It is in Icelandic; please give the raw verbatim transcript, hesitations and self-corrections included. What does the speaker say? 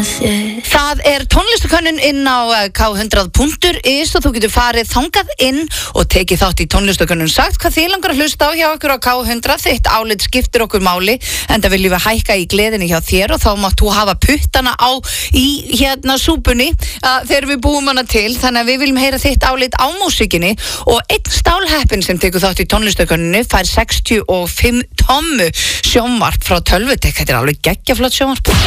Það er tónlistakönnun inn á K hundrað punktur is og þú getur farið þangað inn og tekið þátt í tónlistakönnun, sagt hvað þið langar að hlusta á hjá okkur á K hundrað. Þitt álit skiptir okkur máli, enda viljum við hækka í gleðinni hjá þér og þá mátt þú hafa puttana á í hérna súpunni uh, þegar við búum hana til, þannig að við viljum heyra þitt álit á músíkinni. Og einn stálheppin sem tekur þátt í tónlistakönnunni fær sextíu og fimm tommu sjónvarp frá Tölvutek. Þetta er alveg geggjaflott sjónvarp.